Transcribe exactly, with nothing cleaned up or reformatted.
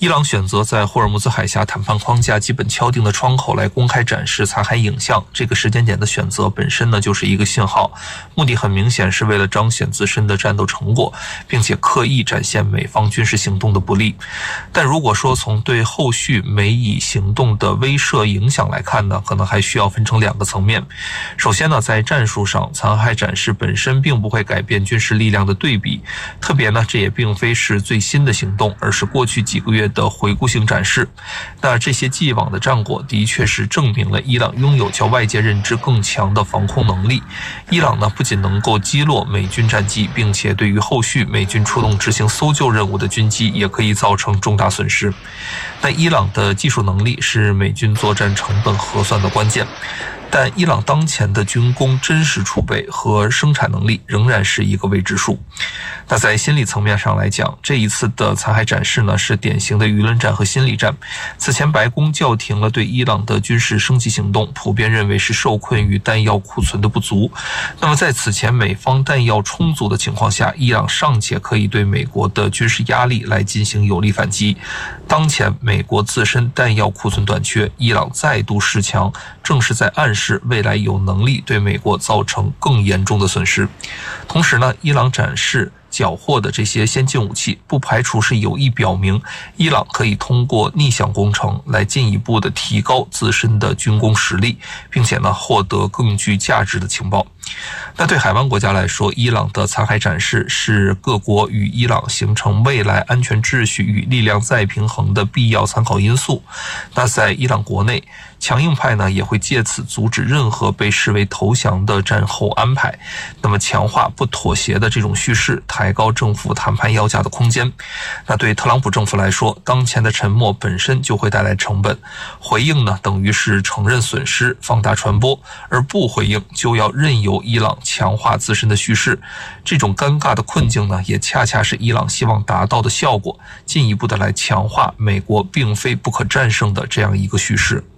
伊朗选择在霍尔木兹海峡谈判框架基本敲定的窗口来公开展示残骸影像，这个时间点的选择本身呢就是一个信号，目的很明显是为了彰显自身的战斗成果，并且刻意展现美方军事行动的不利。但如果说从对后续美以行动的威慑影响来看呢，可能还需要分成两个层面。首先呢，在战术上，残骸展示本身并不会改变军事力量的对比，特别呢，这也并非是最新的行动，而是过去几个月的回顾性展示。那这些既往的战果的确是证明了伊朗拥有较外界认知更强的防空能力。伊朗呢，不仅能够击落美军战机，并且对于后续美军出动执行搜救任务的军机也可以造成重大损失。那伊朗的技术能力是美军作战成本核算的关键，但伊朗当前的军工真实储备和生产能力仍然是一个未知数。那在心理层面上来讲，这一次的残骸展示呢，是典型的舆论战和心理战。此前白宫叫停了对伊朗的军事升级行动，普遍认为是受困于弹药库存的不足。那么在此前美方弹药充足的情况下，伊朗尚且可以对美国的军事压力来进行有力反击。当前美国自身弹药库存短缺，伊朗再度示强，正是在暗示未来有能力对美国造成更严重的损失。同时呢，伊朗展示缴获的这些先进武器，不排除是有意表明伊朗可以通过逆向工程来进一步的提高自身的军工实力，并且呢获得更具价值的情报。那对海湾国家来说，伊朗的残骸展示是各国与伊朗形成未来安全秩序与力量再平衡的必要参考因素。那在伊朗国内，强硬派呢也会借此阻止任何被视为投降的战后安排，那么强化不妥协的这种叙事，抬高政府谈判要价的空间。那对特朗普政府来说，当前的沉默本身就会带来成本，回应呢等于是承认损失，放大传播，而不回应就要任由伊朗强化自身的叙事。这种尴尬的困境呢，也恰恰是伊朗希望达到的效果，进一步的来强化美国并非不可战胜的这样一个叙事。